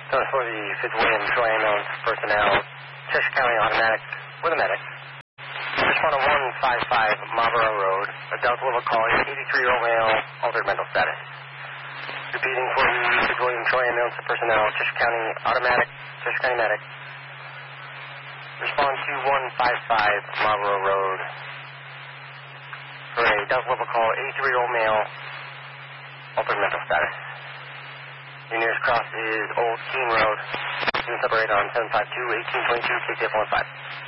So for the Fitzwilliam Troy ambulance personnel, Cheshire County automatic with a medic. Respond to 155 Marlborough Road. Adult liver call, 83-year-old male, altered mental status. Repeating for the Fitzwilliam Troy ambulance personnel, Cheshire County automatic, Cheshire County medic. Respond to 155 Marlborough Road. For a adult liver call, 83-year-old male, altered mental status. Your nearest cross is Old Keene Road. You can separate on 752-1822, KTF 15.